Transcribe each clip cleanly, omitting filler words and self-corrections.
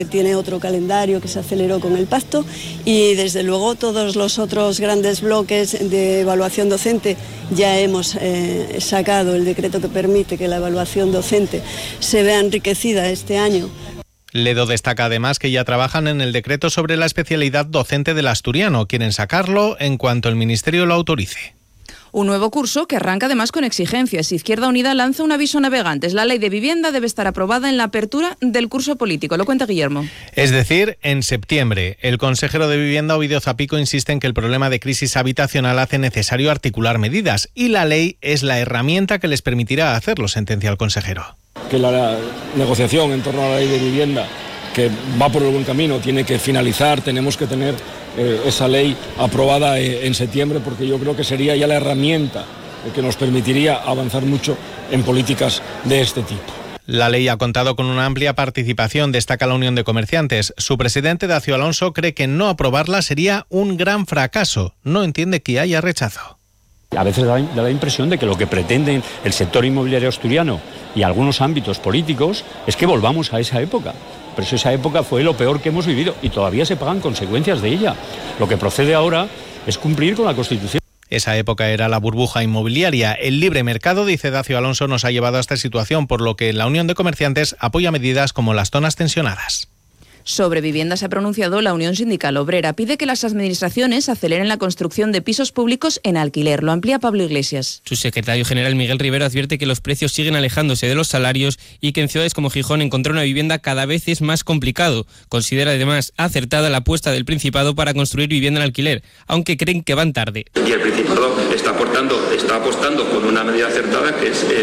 Tiene otro calendario que se aceleró con el pacto y desde luego todos los otros grandes bloques de evaluación docente ya hemos sacado el decreto que permite que la evaluación docente se vea enriquecida este año. Ledo destaca además que ya trabajan en el decreto sobre la especialidad docente del asturiano. Quieren sacarlo en cuanto el Ministerio lo autorice. Un nuevo curso que arranca además con exigencias. Izquierda Unida lanza un aviso a navegantes. La ley de vivienda debe estar aprobada en la apertura del curso político. Lo cuenta Guillermo. Es decir, en septiembre. El consejero de Vivienda, Ovidio Zapico, insiste en que el problema de crisis habitacional hace necesario articular medidas y la ley es la herramienta que les permitirá hacerlo, sentencia el consejero. Que la negociación en torno a la ley de vivienda, que va por el buen camino, tiene que finalizar, tenemos que tener esa ley aprobada en septiembre, porque yo creo que sería ya la herramienta que nos permitiría avanzar mucho en políticas de este tipo. La ley ha contado con una amplia participación, destaca la Unión de Comerciantes. Su presidente, Dacio Alonso, cree que no aprobarla sería un gran fracaso. No entiende que haya rechazo. A veces da la impresión de que lo que pretenden el sector inmobiliario asturiano y algunos ámbitos políticos es que volvamos a esa época. Pero esa época fue lo peor que hemos vivido y todavía se pagan consecuencias de ella. Lo que procede ahora es cumplir con la Constitución. Esa época era la burbuja inmobiliaria. El libre mercado, dice Dacio Alonso, nos ha llevado a esta situación, por lo que la Unión de Comerciantes apoya medidas como las zonas tensionadas. Sobre vivienda se ha pronunciado la Unión Sindical Obrera. Pide que las administraciones aceleren la construcción de pisos públicos en alquiler. Lo amplía Pablo Iglesias. Su secretario general Miguel Rivero advierte que los precios siguen alejándose de los salarios y que en ciudades como Gijón encontrar una vivienda cada vez es más complicado. Considera además acertada la apuesta del Principado para construir vivienda en alquiler, aunque creen que van tarde. Y el Principado está apostando con una medida acertada, que es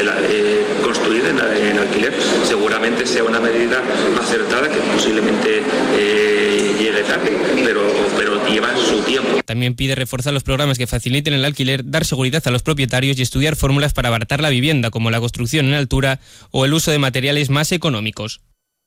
el construir en alquiler. Seguramente sea una medida acertada que posiblemente llegue tarde, pero lleva su tiempo. También pide reforzar los programas que faciliten el alquiler, dar seguridad a los propietarios y estudiar fórmulas para abaratar la vivienda, como la construcción en altura o el uso de materiales más económicos.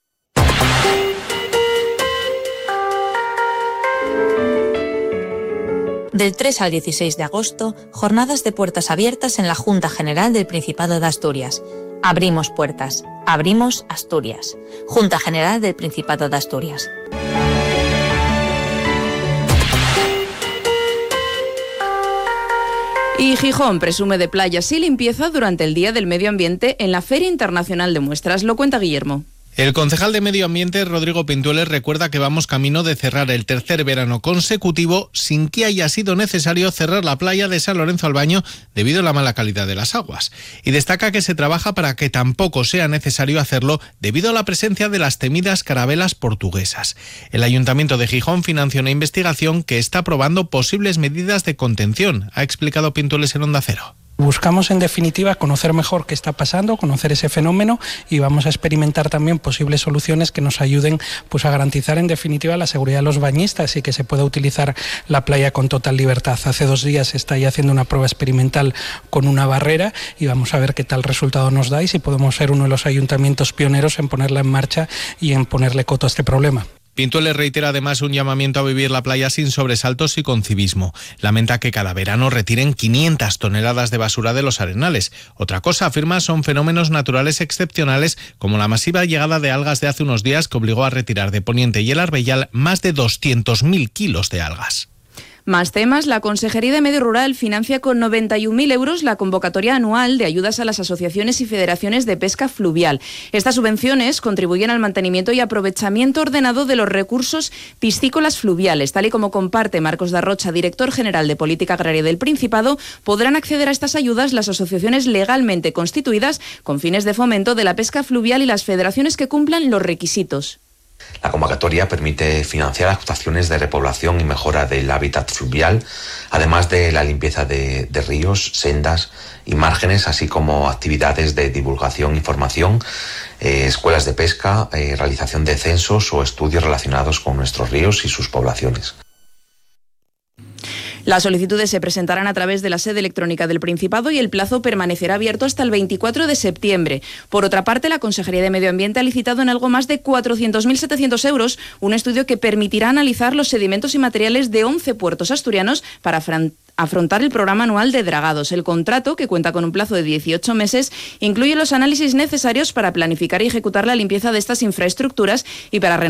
Del 3 al 16 de agosto, jornadas de puertas abiertas en la Junta General del Principado de Asturias. Abrimos puertas, abrimos Asturias. Junta General del Principado de Asturias. Y Gijón presume de playas y limpieza durante el Día del Medio Ambiente en la Feria Internacional de Muestras. Lo cuenta Guillermo. El concejal de Medio Ambiente, Rodrigo Pintueles, recuerda que vamos camino de cerrar el tercer verano consecutivo sin que haya sido necesario cerrar la playa de San Lorenzo al Baño debido a la mala calidad de las aguas. Y destaca que se trabaja para que tampoco sea necesario hacerlo debido a la presencia de las temidas carabelas portuguesas. El Ayuntamiento de Gijón financia una investigación que está probando posibles medidas de contención, ha explicado Pintueles en Onda Cero. Buscamos, en definitiva, conocer mejor qué está pasando, conocer ese fenómeno y vamos a experimentar también posibles soluciones que nos ayuden a garantizar, en definitiva, la seguridad de los bañistas y que se pueda utilizar la playa con total libertad. Hace 2 días se está ya haciendo una prueba experimental con una barrera y vamos a ver qué tal resultado nos da y si podemos ser uno de los ayuntamientos pioneros en ponerla en marcha y en ponerle coto a este problema. Pintueles reitera además un llamamiento a vivir la playa sin sobresaltos y con civismo. Lamenta que cada verano retiren 500 toneladas de basura de los arenales. Otra cosa, afirma, son fenómenos naturales excepcionales como la masiva llegada de algas de hace unos días que obligó a retirar de Poniente y el Arbellal más de 200.000 kilos de algas. Más temas. La Consejería de Medio Rural financia con 91.000 euros la convocatoria anual de ayudas a las asociaciones y federaciones de pesca fluvial. Estas subvenciones contribuyen al mantenimiento y aprovechamiento ordenado de los recursos piscícolas fluviales. Tal y como comparte Marcos Darrocha, director general de Política Agraria del Principado, podrán acceder a estas ayudas las asociaciones legalmente constituidas con fines de fomento de la pesca fluvial y las federaciones que cumplan los requisitos. La convocatoria permite financiar actuaciones de repoblación y mejora del hábitat fluvial, además de la limpieza de ríos, sendas y márgenes, así como actividades de divulgación, información, escuelas de pesca, realización de censos o estudios relacionados con nuestros ríos y sus poblaciones. Las solicitudes se presentarán a través de la sede electrónica del Principado y el plazo permanecerá abierto hasta el 24 de septiembre. Por otra parte, la Consejería de Medio Ambiente ha licitado en algo más de 400.700 euros un estudio que permitirá analizar los sedimentos y materiales de 11 puertos asturianos para afrontar el programa anual de dragados. El contrato, que cuenta con un plazo de 18 meses, incluye los análisis necesarios para planificar y ejecutar la limpieza de estas infraestructuras y para renovar